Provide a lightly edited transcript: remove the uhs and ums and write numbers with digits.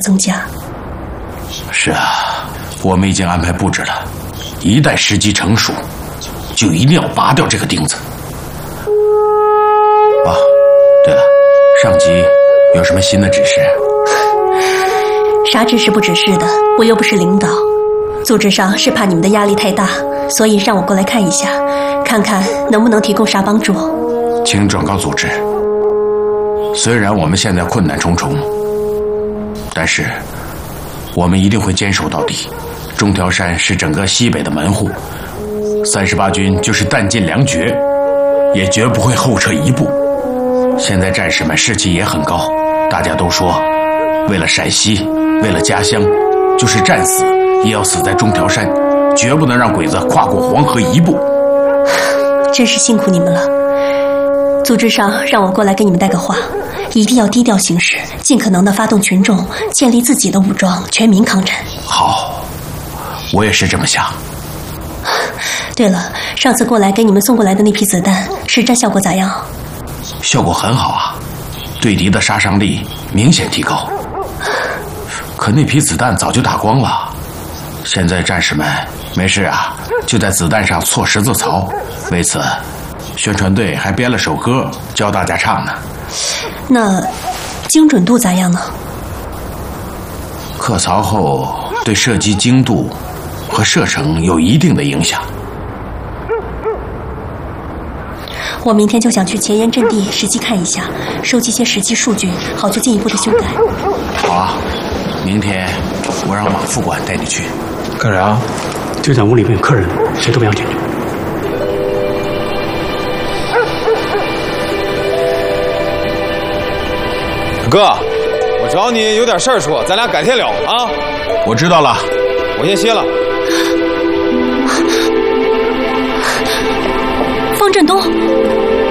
增加。 是啊，我们已经安排布置了，一旦时机成熟，就一定要拔掉这个钉子。哦，对了，上级有什么新的指示？ 啥指示不指示的，我又不是领导。组织上是怕你们的压力太大，所以让我过来看一下，看看能不能提供啥帮助。 请转告组织，虽然我们现在困难重重，但是我们一定会坚守到底。中条山是整个西北的门户，38军就是弹尽粮绝，也绝不会后撤一步。现在战士们士气也很高，大家都说，为了陕西，为了家乡，就是战死也要死在中条山，绝不能让鬼子跨过黄河一步。 真是辛苦你们了。组织上让我过来给你们带个话，一定要低调行事，尽可能的发动群众，建立自己的武装，全民抗战。 好，我也是这么想。 对了，上次过来给你们送过来的那批子弹，实战效果咋样？ 效果很好啊，对敌的杀伤力明显提高。可那批子弹早就打光了，现在战士们没事啊，就在子弹上错十字槽。为此，宣传队还编了首歌教大家唱呢。 那精准度咋样呢？ 刻槽后对射击精度和射程有一定的影响。 我明天就想去前沿阵地实际看一下，收集些实际数据，好做进一步的修改。 好啊，明天我让马副官带你去。 干啥？队长屋里面有客人，谁都不要进去。 哥，我找你有点事儿说，咱俩改天聊啊。 我知道了， 我先歇了。 方振东。